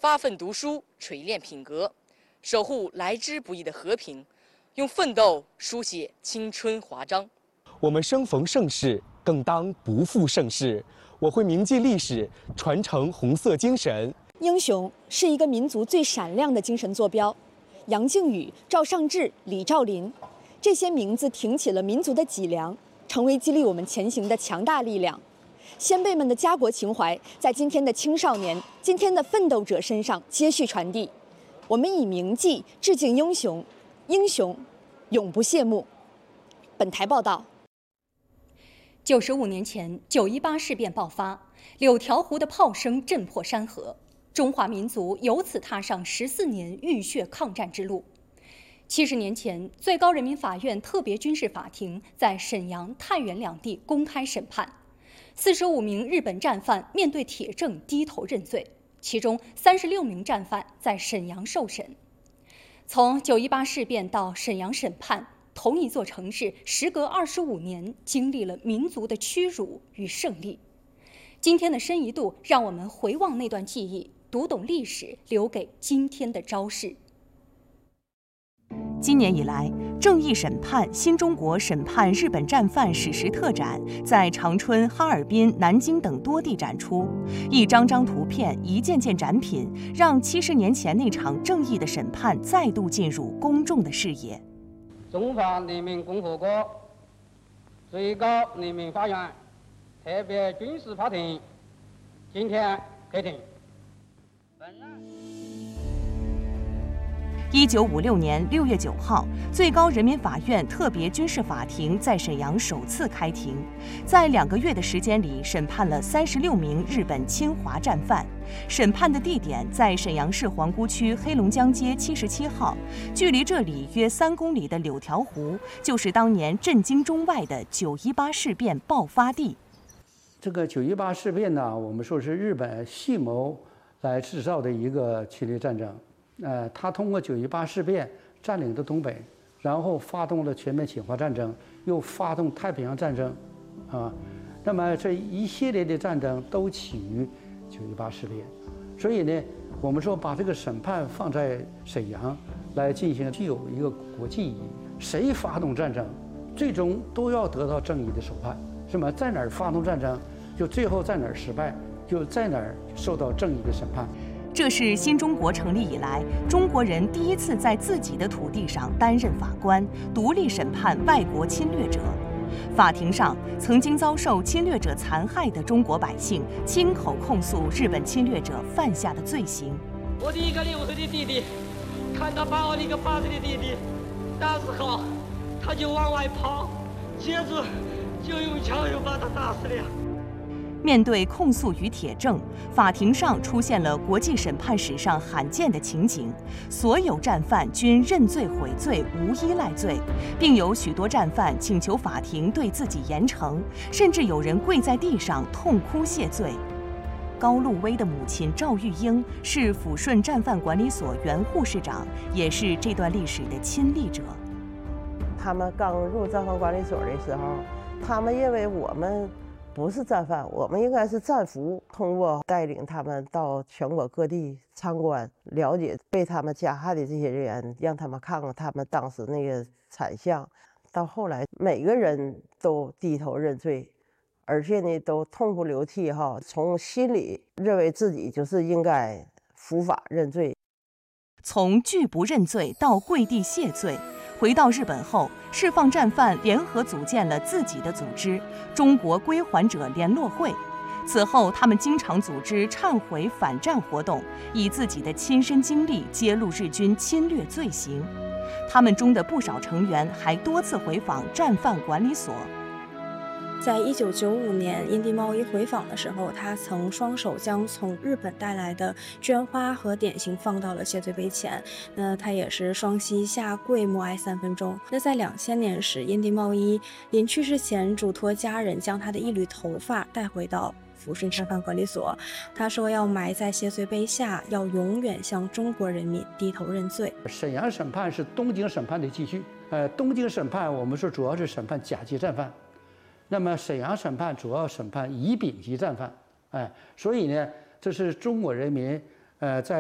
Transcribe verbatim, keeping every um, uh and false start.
发奋读书，锤炼品格，守护来之不易的和平，用奋斗书写青春华章。 我们生逢盛世，更当不负盛世。我会铭记历史，传承红色精神。 英雄是一个民族最闪亮的精神坐标。杨靖宇、赵尚志、李兆林，这些名字挺起了民族的脊梁，成为激励我们前行的强大力量。先辈们的家国情怀，在今天的青少年、今天的奋斗者身上接续传递。我们以铭记致敬英雄，英雄永不谢幕。本台报道。 九十五年前，九一八事变爆发，柳条湖的炮声震破山河，中华民族由此踏上十四年浴血抗战之路。七十年前，最高人民法院特别军事法庭在沈阳、太原两地公开审判，四十五名日本战犯面对铁证低头认罪，其中三十六名战犯在沈阳受审。从九一八事变到沈阳审判，同一座城市时隔二十五年，经历了民族的屈辱与胜利。今天的深一度，让我们回望那段记忆，读懂历史留给今天的昭示。 今年以来，正义审判新中国审判日本战犯史实特展在长春、哈尔滨、南京等多地展出，一张张图片、一件件展品，让七十年前那场正义的审判再度进入公众的视野。 中华人民共和国最高人民法院特别军事法庭今天开庭。 一九五六年六月九号，最高人民法院特别军事法庭在沈阳首次开庭，在两个月的时间里，审判了三十六名日本侵华战犯。审判的地点在沈阳市皇姑区黑龙江街七十七号，距离这里约三公里的柳条湖，就是当年震惊中外的九一八事变爆发地。 这个九一八事变呢，我们说是日本蓄谋来制造的一个侵略战争。呃，他通过九一八事变占领了东北，然后发动了全面侵华战争，又发动太平洋战争，啊，那么这一系列的战争都起于九一八事变。所以呢，我们说把这个审判放在沈阳来进行，具有一个国际意义。谁发动战争，最终都要得到正义的审判，是吗？在哪儿发动战争，就最后在哪儿失败，就在哪儿受到正义的审判。 这是新中国成立以来，中国人第一次在自己的土地上担任法官，独立审判外国侵略者。法庭上，曾经遭受侵略者残害的中国百姓亲口控诉日本侵略者犯下的罪行。 我的一个六岁的弟弟，看到把我的一个八岁的弟弟打死后，他就往外跑，接着就用枪又把他打死了。 面对控诉与铁证，法庭上出现了国际审判史上罕见的情景：所有战犯均认罪悔罪，无一赖罪，并有许多战犯请求法庭对自己严惩，甚至有人跪在地上痛哭谢罪。高路威的母亲赵玉英是抚顺战犯管理所原护士长，也是这段历史的亲历者。 他们刚入战犯管理所的时候，他们认为我们不是战犯，我们应该是战俘。通过带领他们到全国各地参观，了解被他们加害的这些人员，让他们看看他们当时那个惨象。到后来，每个人都低头认罪，而且呢，都痛哭流涕哈，从心里认为自己就是应该伏法认罪。 从拒不认罪到跪地谢罪。回到日本后，释放战犯联合组建了自己的组织——中国归还者联络会。此后，他们经常组织忏悔反战活动，以自己的亲身经历揭露日军侵略罪行。他们中的不少成员还多次回访战犯管理所。 在一九九五年印地茂一回访的时候，他曾双手将从日本带来的绢花和点心放到了谢罪碑前，那他也是双膝下跪默哀三分钟。那在两千年时，印地茂一临去世前嘱托家人将他的一缕头发带回到抚顺战犯管理所，他说要埋在谢罪碑下，要永远向中国人民低头认罪。 沈阳审判是东京审判的继续，呃，东京审判我们说主要是审判甲级战犯。那么沈阳审判主要审判乙丙级战犯，哎，所以呢，这是中国人民呃在